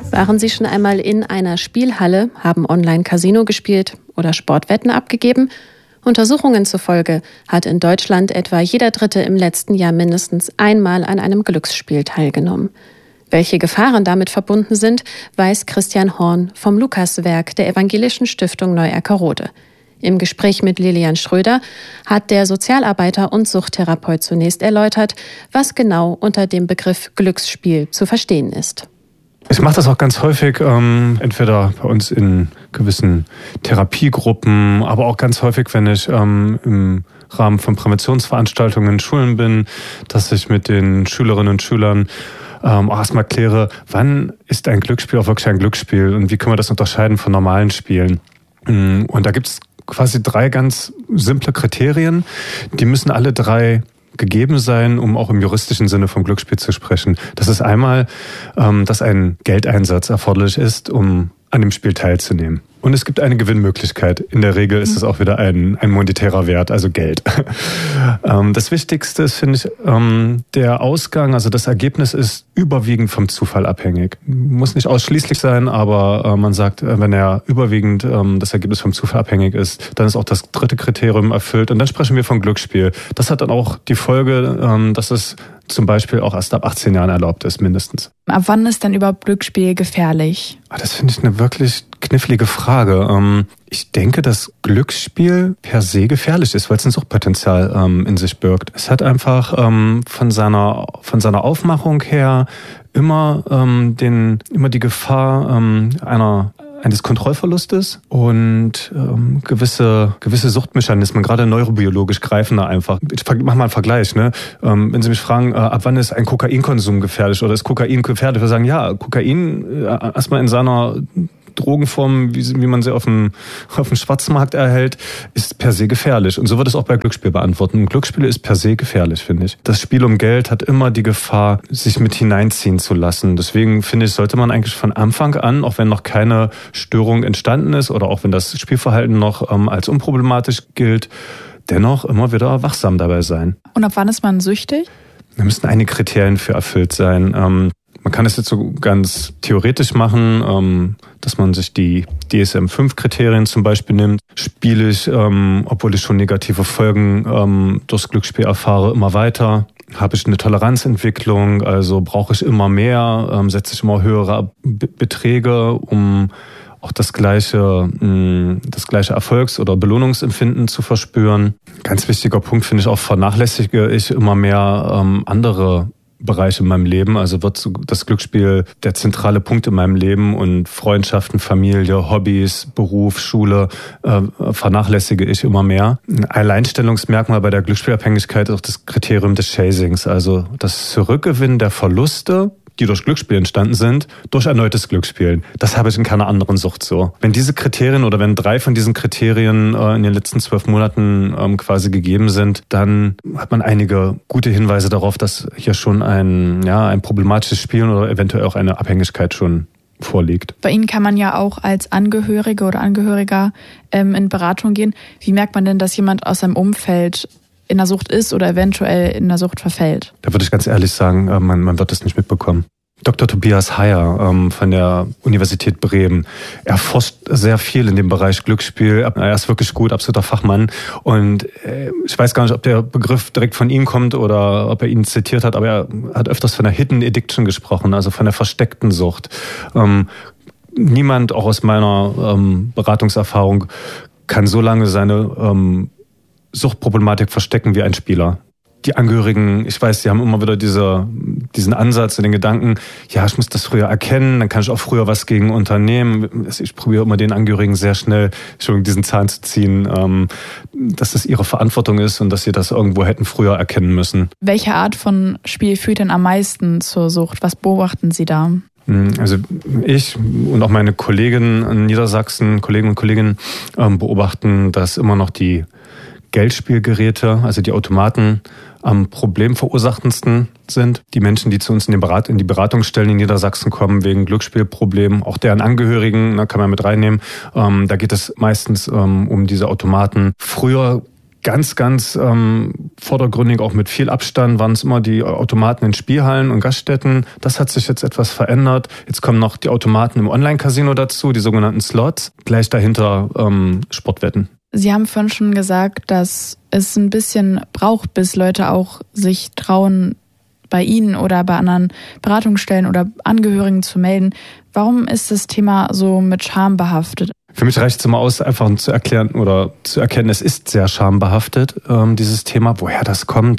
Waren Sie schon einmal in einer Spielhalle, haben Online-Casino gespielt oder Sportwetten abgegeben? Untersuchungen zufolge hat in Deutschland etwa jeder Dritte im letzten Jahr mindestens einmal an einem Glücksspiel teilgenommen. Welche Gefahren damit verbunden sind, weiß Christian Horn vom Lukaswerk der Evangelischen Stiftung Neu-Erkerode. Im Gespräch mit Lilian Schröder hat der Sozialarbeiter und Suchttherapeut zunächst erläutert, was genau unter dem Begriff Glücksspiel zu verstehen ist. Ich mache das auch ganz häufig, entweder bei uns in gewissen Therapiegruppen, aber auch ganz häufig, wenn ich im Rahmen von Präventionsveranstaltungen in Schulen bin, dass ich mit den Schülerinnen und Schülern erstmal kläre, wann ist ein Glücksspiel auch wirklich ein Glücksspiel und wie können wir das unterscheiden von normalen Spielen. Und da gibt es quasi 3 ganz simple Kriterien, die müssen alle 3 gegeben sein, um auch im juristischen Sinne vom Glücksspiel zu sprechen. Das ist einmal, dass ein Geldeinsatz erforderlich ist, um an dem Spiel teilzunehmen. Und es gibt eine Gewinnmöglichkeit. In der Regel ist es auch wieder ein monetärer Wert, also Geld. Das Wichtigste ist, finde ich, der Ausgang, also das Ergebnis ist überwiegend vom Zufall abhängig. Muss nicht ausschließlich sein, aber man sagt, wenn er überwiegend das Ergebnis vom Zufall abhängig ist, dann ist auch das 3. Kriterium erfüllt. Und dann sprechen wir von Glücksspiel. Das hat dann auch die Folge, dass es zum Beispiel auch erst ab 18 Jahren erlaubt ist, mindestens. Ab wann ist denn überhaupt Glücksspiel gefährlich? Das finde ich eine wirklich knifflige Frage. Ich denke, dass Glücksspiel per se gefährlich ist, weil es ein Suchtpotenzial in sich birgt. Es hat einfach von seiner Aufmachung her immer die Gefahr eines Kontrollverlustes und gewisse Suchtmechanismen, gerade neurobiologisch greifen da einfach. Ich mach mal einen Vergleich. Ne? Wenn Sie mich fragen, ab wann ist ein Kokainkonsum gefährlich oder ist Kokain gefährlich? Wir sagen, ja, Kokain erstmal in seiner Drogenform, wie man sie auf dem Schwarzmarkt erhält, ist per se gefährlich. Und so wird es auch bei Glücksspiel beantworten. Glücksspiel ist per se gefährlich, finde ich. Das Spiel um Geld hat immer die Gefahr, sich mit hineinziehen zu lassen. Deswegen finde ich, sollte man eigentlich von Anfang an, auch wenn noch keine Störung entstanden ist oder auch wenn das Spielverhalten noch als unproblematisch gilt, dennoch immer wieder wachsam dabei sein. Und ab wann ist man süchtig? Da müssten einige Kriterien für erfüllt sein. Man kann es jetzt so ganz theoretisch machen, dass man sich die DSM-5-Kriterien zum Beispiel nimmt. Spiele ich, obwohl ich schon negative Folgen durchs Glücksspiel erfahre, immer weiter? Habe ich eine Toleranzentwicklung, also brauche ich immer mehr, setze ich immer höhere Beträge, um auch das gleiche Erfolgs- oder Belohnungsempfinden zu verspüren. Ganz wichtiger Punkt finde ich auch, vernachlässige ich immer mehr andere Bereiche in meinem Leben, also wird das Glücksspiel der zentrale Punkt in meinem Leben und Freundschaften, Familie, Hobbys, Beruf, Schule vernachlässige ich immer mehr. Ein Alleinstellungsmerkmal bei der Glücksspielabhängigkeit ist auch das Kriterium des Chasings, also das Zurückgewinnen der Verluste, die durch Glücksspiel entstanden sind, durch erneutes Glücksspielen. Das habe ich in keiner anderen Sucht so. Wenn diese Kriterien oder wenn 3 von diesen Kriterien in den letzten 12 Monaten quasi gegeben sind, dann hat man einige gute Hinweise darauf, dass hier schon ein problematisches Spielen oder eventuell auch eine Abhängigkeit schon vorliegt. Bei Ihnen kann man ja auch als Angehörige oder Angehöriger in Beratung gehen. Wie merkt man denn, dass jemand aus seinem Umfeld in der Sucht ist oder eventuell in der Sucht verfällt? Da würde ich ganz ehrlich sagen, man wird das nicht mitbekommen. Dr. Tobias Heyer von der Universität Bremen, er forscht sehr viel in dem Bereich Glücksspiel. Er ist wirklich gut, absoluter Fachmann. Und ich weiß gar nicht, ob der Begriff direkt von ihm kommt oder ob er ihn zitiert hat, aber er hat öfters von der Hidden Addiction gesprochen, also von der versteckten Sucht. Niemand, auch aus meiner Beratungserfahrung, kann so lange seine Suchtproblematik verstecken wie ein Spieler. Die Angehörigen, ich weiß, die haben immer wieder diesen Ansatz und den Gedanken, ja, ich muss das früher erkennen, dann kann ich auch früher was gegen unternehmen. Ich probiere immer den Angehörigen sehr schnell diesen Zahn zu ziehen, dass das ihre Verantwortung ist und dass sie das irgendwo hätten früher erkennen müssen. Welche Art von Spiel führt denn am meisten zur Sucht? Was beobachten Sie da? Also ich und auch meine Kollegen in Niedersachsen, Kollegen und Kolleginnen, beobachten, dass immer noch die Geldspielgeräte, also die Automaten, am problemverursachendsten sind. Die Menschen, die zu uns in die Beratungsstellen in Niedersachsen kommen wegen Glücksspielproblemen, auch deren Angehörigen, kann man mit reinnehmen. Da geht es meistens um diese Automaten. Früher ganz vordergründig, auch mit viel Abstand, waren es immer die Automaten in Spielhallen und Gaststätten. Das hat sich jetzt etwas verändert. Jetzt kommen noch die Automaten im Online-Casino dazu, die sogenannten Slots. Gleich dahinter Sportwetten. Sie haben vorhin schon gesagt, dass es ein bisschen braucht, bis Leute auch sich trauen, bei Ihnen oder bei anderen Beratungsstellen oder Angehörigen zu melden. Warum ist das Thema so mit Scham behaftet? Für mich reicht es immer aus, einfach zu erklären oder zu erkennen, es ist sehr schambehaftet, dieses Thema. Woher das kommt,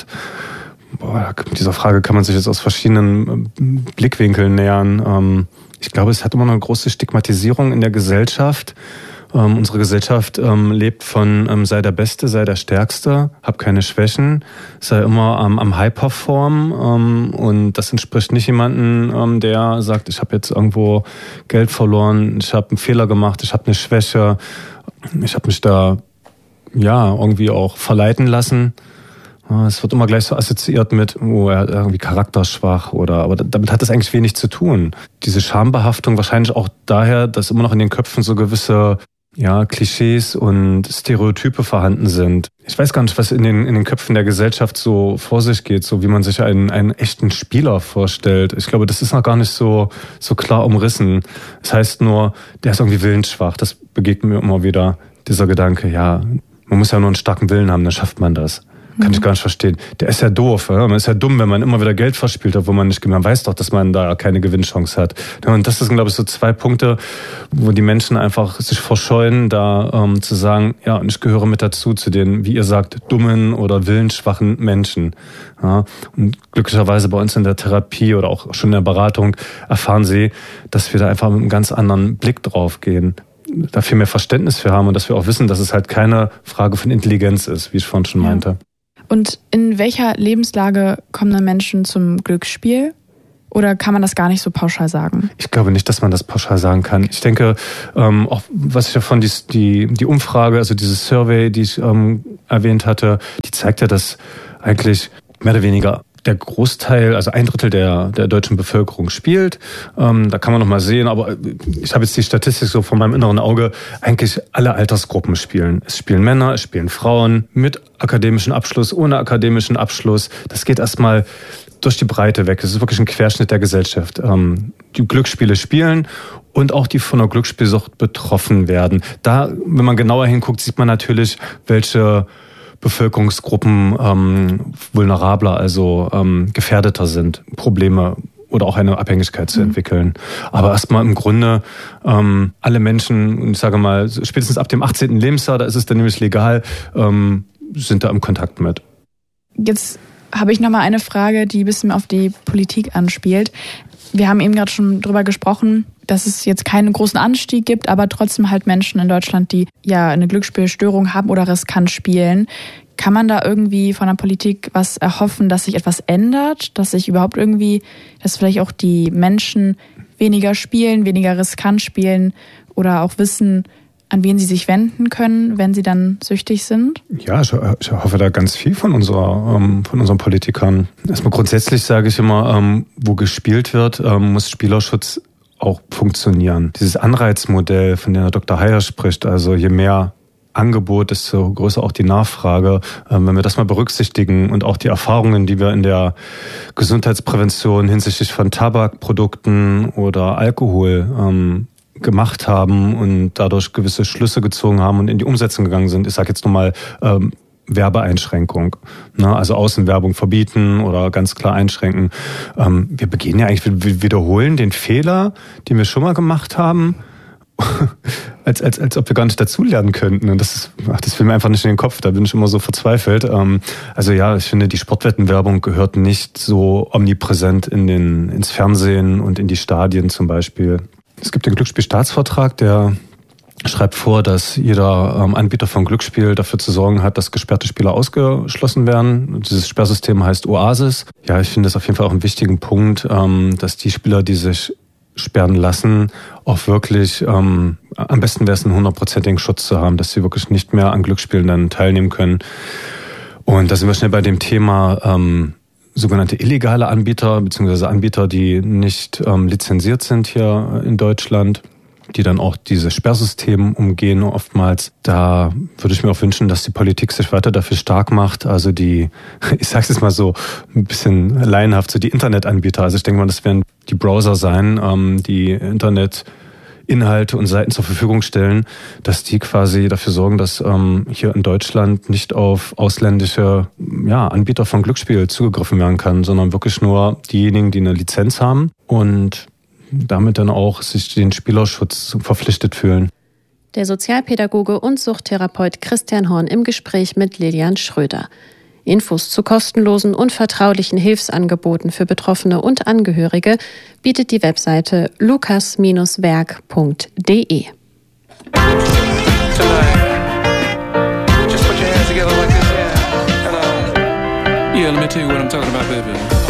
dieser Frage kann man sich jetzt aus verschiedenen Blickwinkeln nähern. Ich glaube, es hat immer noch eine große Stigmatisierung in der Gesellschaft. Unsere Gesellschaft lebt von sei der Beste, sei der Stärkste, hab keine Schwächen, sei immer am High-Perform und das entspricht nicht jemandem, der sagt, ich habe jetzt irgendwo Geld verloren, ich habe einen Fehler gemacht, ich habe eine Schwäche, ich habe mich da irgendwie auch verleiten lassen. Es wird immer gleich so assoziiert mit, er hat irgendwie charakterschwach aber damit hat das eigentlich wenig zu tun. Diese Schambehaftung wahrscheinlich auch daher, dass immer noch in den Köpfen so gewisse Klischees und Stereotype vorhanden sind. Ich weiß gar nicht, was in den Köpfen der Gesellschaft so vor sich geht, so wie man sich einen echten Spieler vorstellt. Ich glaube, das ist noch gar nicht so klar umrissen. Das heißt nur, der ist irgendwie willensschwach. Das begegnet mir immer wieder, dieser Gedanke, man muss ja nur einen starken Willen haben, dann schafft man das. Kann ich gar nicht verstehen. Der ist ja doof. Ja? Man ist ja dumm, wenn man immer wieder Geld verspielt, obwohl man weiß doch, dass man da keine Gewinnchance hat. Und das sind, glaube ich, so 2 Punkte, wo die Menschen einfach sich verscheuen, da zu sagen, und ich gehöre mit dazu, zu den, wie ihr sagt, dummen oder willensschwachen Menschen. Ja? Und glücklicherweise bei uns in der Therapie oder auch schon in der Beratung erfahren sie, dass wir da einfach mit einem ganz anderen Blick drauf gehen. Da viel mehr Verständnis für haben und dass wir auch wissen, dass es halt keine Frage von Intelligenz ist, wie ich vorhin schon meinte. Und in welcher Lebenslage kommen dann Menschen zum Glücksspiel? Oder kann man das gar nicht so pauschal sagen? Ich glaube nicht, dass man das pauschal sagen kann. Ich denke, auch was ich davon, die Umfrage, also dieses Survey, die ich erwähnt hatte, die zeigt ja, dass eigentlich mehr oder weniger der Großteil, also 1/3 der deutschen Bevölkerung spielt. Da kann man noch mal sehen, aber ich habe jetzt die Statistik so von meinem inneren Auge, eigentlich alle Altersgruppen spielen. Es spielen Männer, es spielen Frauen, mit akademischem Abschluss, ohne akademischen Abschluss. Das geht erstmal durch die Breite weg. Es ist wirklich ein Querschnitt der Gesellschaft. Die Glücksspiele spielen und auch die von der Glücksspielsucht betroffen werden. Da, wenn man genauer hinguckt, sieht man natürlich, welche Bevölkerungsgruppen vulnerabler, also gefährdeter sind, Probleme oder auch eine Abhängigkeit zu entwickeln. Aber erstmal im Grunde alle Menschen, ich sage mal, spätestens ab dem 18. Lebensjahr, da ist es dann nämlich legal, sind da im Kontakt mit. Jetzt habe ich nochmal eine Frage, die ein bisschen auf die Politik anspielt. Wir haben eben gerade schon drüber gesprochen, dass es jetzt keinen großen Anstieg gibt, aber trotzdem halt Menschen in Deutschland, die eine Glücksspielstörung haben oder riskant spielen. Kann man da irgendwie von der Politik was erhoffen, dass sich etwas ändert, dass sich überhaupt irgendwie, dass vielleicht auch die Menschen weniger spielen, weniger riskant spielen oder auch wissen, an wen sie sich wenden können, wenn sie dann süchtig sind? Ja, ich hoffe da ganz viel von unseren Politikern. Erstmal grundsätzlich sage ich immer, wo gespielt wird, muss Spielerschutz auch funktionieren. Dieses Anreizmodell, von dem Herr Dr. Heyer spricht, also je mehr Angebot, desto größer auch die Nachfrage. Wenn wir das mal berücksichtigen und auch die Erfahrungen, die wir in der Gesundheitsprävention hinsichtlich von Tabakprodukten oder Alkohol gemacht haben und dadurch gewisse Schlüsse gezogen haben und in die Umsetzung gegangen sind. Ich sage jetzt nochmal Werbeeinschränkung, also Außenwerbung verbieten oder ganz klar einschränken. Wir begehen ja eigentlich, wir wiederholen den Fehler, den wir schon mal gemacht haben, als ob wir gar nicht dazulernen könnten. Und das will mir einfach nicht in den Kopf, da bin ich immer so verzweifelt. Ich finde, die Sportwettenwerbung gehört nicht so omnipräsent ins Fernsehen und in die Stadien zum Beispiel. Es gibt den Glücksspielstaatsvertrag, der schreibt vor, dass jeder Anbieter von Glücksspiel dafür zu sorgen hat, dass gesperrte Spieler ausgeschlossen werden. Dieses Sperrsystem heißt Oasis. Ja, ich finde das auf jeden Fall auch einen wichtigen Punkt, dass die Spieler, die sich sperren lassen, auch wirklich, am besten wäre es einen 100%igen Schutz zu haben, dass sie wirklich nicht mehr an Glücksspielen dann teilnehmen können. Und da sind wir schnell bei dem Thema sogenannte illegale Anbieter, beziehungsweise Anbieter, die nicht lizenziert sind hier in Deutschland. die dann auch diese Sperrsysteme umgehen oftmals. Da würde ich mir auch wünschen, dass die Politik sich weiter dafür stark macht. Also die, ich sag's jetzt mal so ein bisschen laienhaft, so die Internetanbieter. Also ich denke mal, das werden die Browser sein, die Internetinhalte und Seiten zur Verfügung stellen, dass die quasi dafür sorgen, dass hier in Deutschland nicht auf ausländische Anbieter von Glücksspiel zugegriffen werden kann, sondern wirklich nur diejenigen, die eine Lizenz haben und damit dann auch sich den Spielerschutz verpflichtet fühlen. Der Sozialpädagoge und Suchttherapeut Christian Horn im Gespräch mit Lilian Schröder. Infos zu kostenlosen und vertraulichen Hilfsangeboten für Betroffene und Angehörige bietet die Webseite lukas-werk.de. Yeah, let me tell you what I'm talking about, baby.